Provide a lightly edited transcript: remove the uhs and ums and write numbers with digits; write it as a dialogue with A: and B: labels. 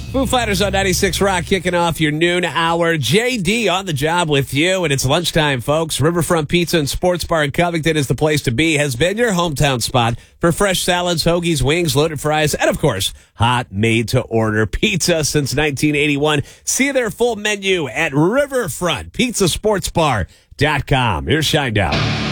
A: Foo Fighters on 96 Rock kicking off your noon hour. JD on the job with you, and it's lunchtime, folks. Riverfront Pizza and Sports Bar in Covington is the place to be. Has been your hometown spot for fresh salads, hoagies, wings, loaded fries, and, of course, hot made-to-order pizza since 1981. See their full menu at riverfrontpizzasportsbar.com. Here's Shinedown.